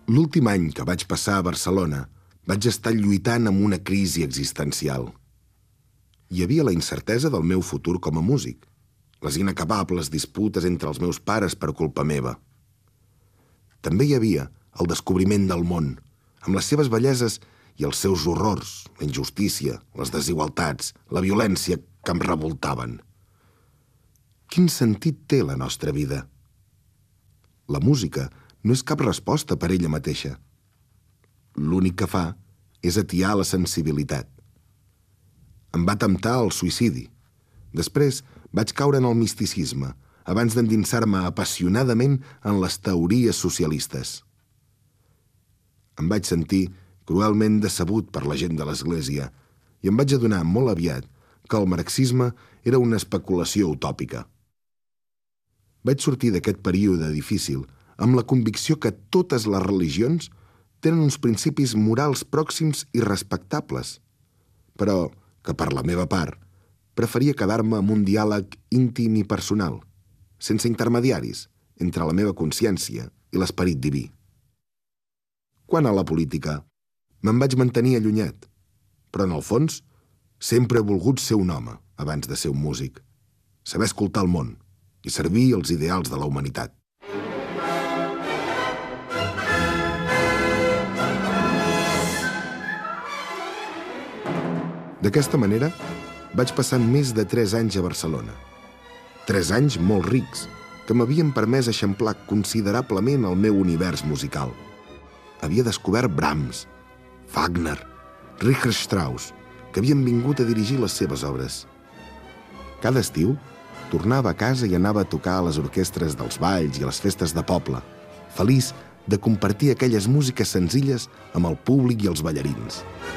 L'últim any que vaig passar a Barcelona vaig estar lluitant amb una crisi existencial. Hi havia la incertesa del meu futur com a músic, les inacabables disputes entre els meus pares per culpa meva. També hi havia el descobriment del món, amb les seves belleses i els seus horrors, la injustícia, les desigualtats, la violència que em revoltaven. Quin sentit té la nostra vida? La música no és cap resposta per ella mateixa. L'únic que fa és atiar la sensibilitat. Em va temptar el suïcidi. Després vaig caure en el misticisme, abans d'endinsar-me apassionadament en les teories socialistes. Em vaig sentir cruelment decebut per la gent de l'Església i em vaig adonar molt aviat que el marxisme era una especulació utòpica. Vaig sortir d'aquest període difícil amb la convicció que totes les religions tenen uns principis morals pròxims i respectables, però que per la meva part preferia quedar-me amb un diàleg íntim i personal, sense intermediaris, entre la meva consciència i l'esperit diví. Quant a la política, me'n vaig mantenir allunyat, però en el fons sempre he volgut ser un home abans de ser un músic, saber escoltar el món i servir els ideals de la humanitat. D'aquesta manera, vaig passar més de 3 anys a Barcelona. 3 anys molt rics, que m'havien permès eixamplar considerablement el meu univers musical. Havia descobert Brahms, Wagner, Richard Strauss, que havien vingut a dirigir les seves obres. Cada estiu, tornava a casa i anava a tocar a les orquestres dels balls i a les festes de poble, feliç de compartir aquelles músiques senzilles amb el públic i els ballarins.